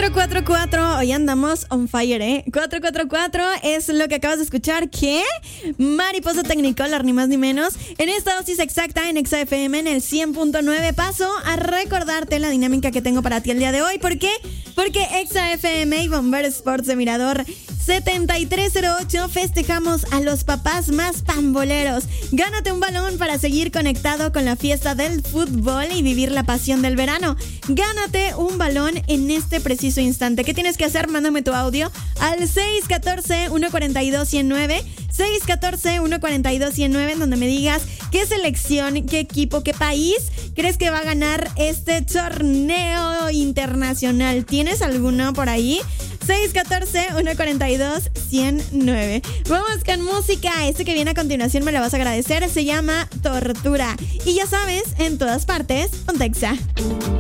444, hoy andamos on fire, ¿eh? 444 es lo que acabas de escuchar, ¿qué? Mariposa Technicolor, ni más ni menos. En esta dosis exacta en Exa FM en el 100.9 paso a recordarte la dinámica que tengo para ti el día de hoy. ¿Por qué? Porque Exa FM y Bomber Sports de Mirador 7308 festejamos a los papás más pamboleros. Gánate un balón para seguir conectado con la fiesta del fútbol y vivir la pasión del verano. Gánate un balón en este preciso instante. ¿Qué tienes que hacer? Mándame tu audio al 614-142-109. 614-142-109, en donde me digas qué selección, qué equipo, qué país crees que va a ganar este torneo internacional. ¿Tienes alguno por ahí? 614-142-109. Vamos con música. Este que viene a continuación me lo vas a agradecer. Se llama Tortura. Y ya sabes, en todas partes, Ponte Exa.